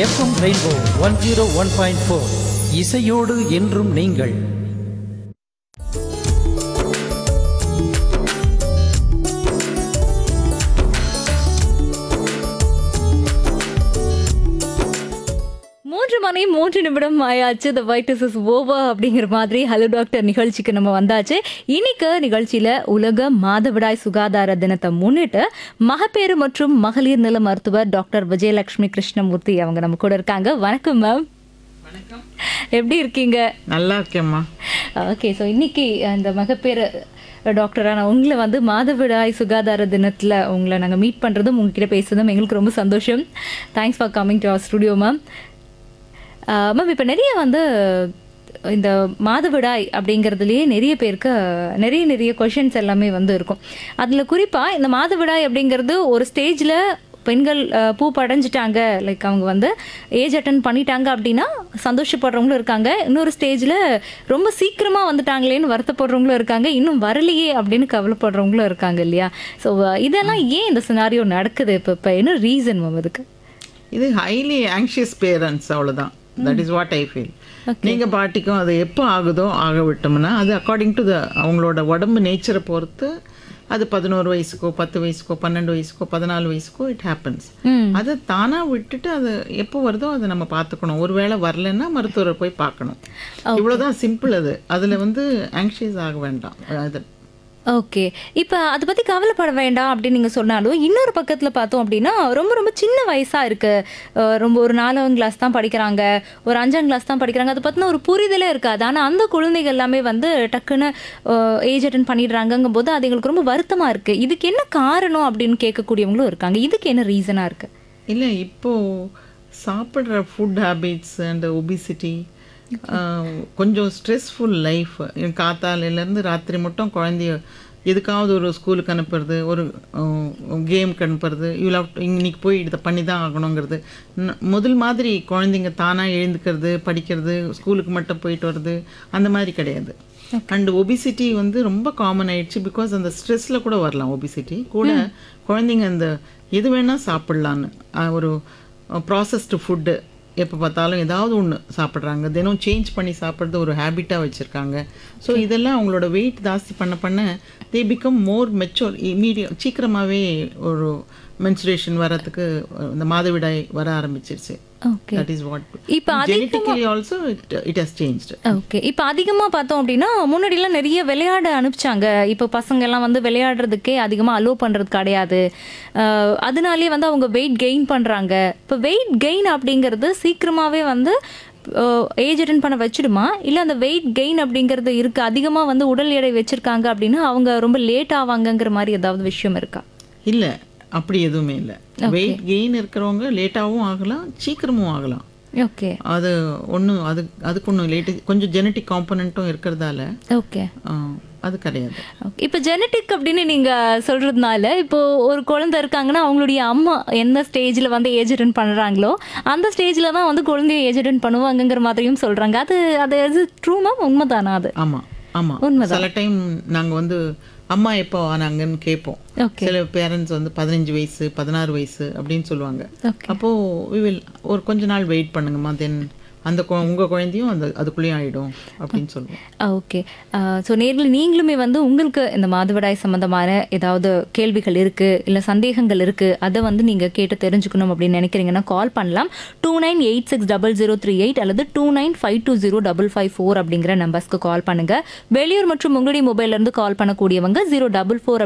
FM rainbow 101.4 இசையோடு என்றும் நீங்கள். மணி 3 ஆயாச்சு. த வைட் இஸ் ஓவர் அப்படிங்கிற மாதிரி ஹலோ டாக்டர் நிகழ்ச்சிக்கு நம்ம வந்தாச்சு. இன்னைக்கு நிகழ்ச்சியில உலக மாதவிடாய் சுகாதார தினத்தை முன்னிட்டு மகப்பேறு மற்றும் மகளிர் நல மருத்துவர் டாக்டர் விஜயலட்சுமி கிருஷ்ணமூர்த்தி அவங்க நம்ம கூட இருக்காங்க. வணக்கம் மேம். வணக்கம். எப்படி இருக்கீங்க? நல்லா இருக்கேம்மா. ஓகே, ஸோ இன்னைக்கு அந்த மகப்பேறு டாக்டரான உங்களை வந்து மாதவிடாய் சுகாதார தினத்தில் உங்களை நாங்கள் மீட் பண்ணுறதும் உங்ககிட்ட பேசுறதும் எங்களுக்கு ரொம்ப சந்தோஷம். Thanks for coming to our studio ma'am. Ma'am, இப்போ நிறைய வந்து இந்த மாதவிடாய் அப்படிங்கிறதுலையே நிறைய பேருக்கு நிறைய கொஷின்ஸ் எல்லாமே வந்து இருக்கும். அதில் குறிப்பாக இந்த மாதவிடாய் அப்படிங்கிறது ஒரு ஸ்டேஜில் பெண்கள் பூ படைஞ்சிட்டாங்க, லைக் அவங்க வந்து ஏஜ் அட்டன் பண்ணிட்டாங்க அப்படின்னா சந்தோஷப்படுறவங்களும் இருக்காங்க. இன்னொரு ஸ்டேஜில் ரொம்ப சீக்கிரமாக வந்துட்டாங்களேன்னு வருத்தப்படுறவங்களும் இருக்காங்க. இன்னும் வரலையே அப்படின்னு கவலைப்படுறவங்களும் இருக்காங்க இல்லையா? ஸோ இதெல்லாம் ஏன் இந்த சினாரியோ நடக்குது? இப்போ என்ன ரீசன் மேம் இதுக்கு? இது ஹைலி ஆங்ஷியஸ் பேரண்ட்ஸ், அவ்வளோதான். That is what I feel. நீங்கள் பாட்டிக்கும் அது எப்போ ஆகுதோ ஆக விட்டோம்னா அது அக்கார்டிங் டு அவங்களோட உடம்பு நேச்சரை பொறுத்து அது 11 வயசுக்கோ 10 வயசுக்கோ 12 வயசுக்கோ 14 வயசுக்கோ இட் ஹேப்பன்ஸ். அதை தானாக விட்டுட்டு அது எப்போ வருதோ அதை நம்ம பார்த்துக்கணும். ஒருவேளை வரலன்னா மருத்துவரை போய் பார்க்கணும். இவ்வளோதான் சிம்பிள். அதில் வந்து ஆங்ஷியஸ் ஆக வேண்டாம். அது ஓகே. இப்போ அதை பற்றி கவலைப்பட வேண்டாம் அப்படின்னு நீங்கள் சொன்னாலும் இன்னொரு பக்கத்தில் பார்த்தோம் அப்படின்னா ரொம்ப சின்ன வயசாக இருக்குது. ரொம்ப ஒரு 4ஆம் கிளாஸ் தான் படிக்கிறாங்க, ஒரு 5ஆம் கிளாஸ் தான் படிக்கிறாங்க. அதை பற்றின ஒரு புரிதலே இருக்காது. ஆனால் அந்த குழந்தைகள் எல்லாமே வந்து டக்குன்னு ஏஜ் அட்டன் பண்ணிடுறாங்கங்கும் போது அது எங்களுக்கு ரொம்ப வருத்தமாக இருக்குது. இதுக்கு என்ன காரணம் அப்படின்னு கேட்கக்கூடியவங்களும் இருக்காங்க. இதுக்கு என்ன ரீசனாக இருக்குது? இல்லை, இப்போது சாப்பிட்ற ஃபுட் ஹேபிட்ஸ் அண்ட் ஒபிசிட்டி, கொஞ்சம் ஸ்ட்ரெஸ்ஃபுல் லைஃப். காத்தாலேருந்து ராத்திரி மட்டும் குழந்தைய எதுக்காவது ஒரு ஸ்கூலுக்கு அனுப்புறது, ஒரு கேமுக்கு அனுப்புறது, இவ்வளோ இன்னைக்கு போய் இதை பண்ணி தான் ஆகணுங்கிறது. முதல் மாதிரி குழந்தைங்க தானாக எழுந்துக்கிறது, படிக்கிறது, ஸ்கூலுக்கு மட்டும் போயிட்டு வர்றது அந்த மாதிரி கிடையாது. அண்ட் ஒபிசிட்டி வந்து ரொம்ப காமன் ஆயிடுச்சு. பிகாஸ் அந்த ஸ்ட்ரெஸ்ஸில் கூட வரலாம் ஒபிசிட்டி கூட. குழந்தைங்க அந்த எது வேணால் சாப்பிட்லான்னு ஒரு ப்ராசஸ்டு ஃபுட்டு எப்போ பார்த்தாலும் ஏதாவது ஒன்று சாப்பிட்றாங்க. தினம் சேஞ்ச் பண்ணி சாப்பிட்றது ஒரு ஹேபிட்டாக வச்சுருக்காங்க. ஸோ இதெல்லாம் அவங்களோட வெயிட் ஜாஸ்தி பண்ண தே பிகம் மோர் மெச்சூர். சீக்கிரமாகவே ஒரு மென்சுரேஷன் வரத்துக்கு இந்த மாதவிடாய் வர ஆரம்பிச்சிருச்சு. ஓகே. That is what. இப்போ genetically also it has changed. Okay. இப்போ அதிகமாக பார்த்தோம் அப்படின்னா முன்னாடிலாம் நிறைய விளையாட அனுப்பிச்சாங்க. இப்போ பசங்க எல்லாம் வந்து விளையாடுறதுக்கே அதிகமாக அலோவ் பண்ணுறது கிடையாது. அதனாலேயே வந்து அவங்க வெயிட் கெயின் பண்ணுறாங்க. இப்போ வெயிட் கெயின் அப்படிங்கிறது சீக்கிரமாகவே வந்து ஏஜ் அட்டன் பண்ண வச்சிடுமா, இல்லை அந்த வெயிட் கெயின் அப்படிங்கிறது இருக்குது அதிகமாக வந்து உடல் எடை வச்சுருக்காங்க அப்படின்னா அவங்க ரொம்ப லேட் ஆவாங்கங்கிற மாதிரி ஏதாவது விஷயம் இருக்கா? இல்லை, அப்படி எதுவுமே இல்லை. வெயிட் கெயின் இருக்கிறவங்க லேட்டாகவும் ஆகலாம், சீக்கிரமும் ஆகலாம். ஓகே. அது ஒன்றும் அதுக்கு ஒன்றும் லேட்டு, கொஞ்சம் ஜெனட்டிக் காம்பனண்ட்டும் இருக்கிறதால ஓகே அது கிடையாது. இப்போ ஜெனட்டிக் அப்படின்னு நீங்கள் சொல்கிறதுனால இப்போ ஒரு குழந்தை இருக்காங்கன்னா அவங்களுடைய அம்மா எந்த ஸ்டேஜில் வந்து ஏஜ் அட்டன் பண்ணுறாங்களோ அந்த ஸ்டேஜில் தான் வந்து குழந்தைய ஏஜ் அட்டன் பண்ணுவாங்கங்கிற மாதிரியும் சொல்கிறாங்க. அது ட்ரூ மேம்? உண்மைதானா அது? ஆமாம் ஆமாம். சில டைம் நாங்கள் வந்து அம்மா எப்போ ஆனாங்கன்னு கேட்போம். சில பேரண்ட்ஸ் வந்து 15 வயசு 16 வயசு அப்படின்னு சொல்லுவாங்க. அப்போது ஒரு கொஞ்ச நாள் வெயிட் பண்ணுங்கம்மா, தென் அந்த உங்கள் குழந்தையும் அதுக்குள்ளேயும் ஆகிடும் அப்படின்னு சொல்லுவோம். ஓகே. ஸோ நேரில் நீங்களுமே வந்து உங்களுக்கு இந்த மாதவிடாய் சம்மந்தமான ஏதாவது கேள்விகள் இருக்குது, இல்லை சந்தேகங்கள் இருக்குது, அதை வந்து நீங்கள் கேட்டு தெரிஞ்சுக்கணும் அப்படின்னு நினைக்கிறீங்கன்னா கால் பண்ணலாம். 29860038 அல்லது 29520554 அப்படிங்கிற நம்பர்ஸ்க்கு கால் பண்ணுங்கள். வெளியூர் மற்றும் உங்களுடைய மொபைல்லேருந்து கால் பண்ணக்கூடியவங்க 044